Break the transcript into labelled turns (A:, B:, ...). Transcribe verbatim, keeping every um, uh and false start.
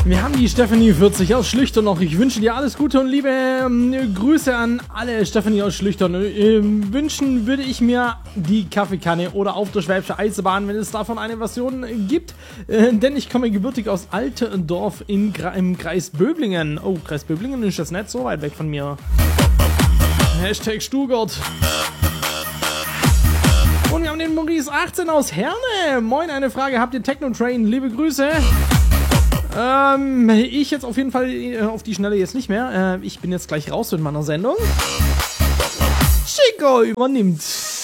A: Wir haben die Stephanie vierzig aus Schlüchtern noch. Ich wünsche dir alles Gute und liebe ähm, Grüße an alle Stephanie aus Schlüchtern. Ähm, wünschen würde ich mir die Kaffeekanne oder auf der Schwäbische Eisenbahn, wenn es davon eine Version gibt. Äh, denn ich komme gebürtig aus Altendorf in, im Kreis Böblingen. Oh, Kreis Böblingen ist das nicht so weit weg von mir. Hashtag Stuttgart. Und wir haben den Maurice achtzehn aus Herne. Moin, eine Frage. Habt ihr Techno-Train? Liebe Grüße. Ähm, ich jetzt auf jeden Fall äh, auf die Schnelle jetzt nicht mehr. Äh, ich bin jetzt gleich raus mit meiner Sendung. Chico übernimmt.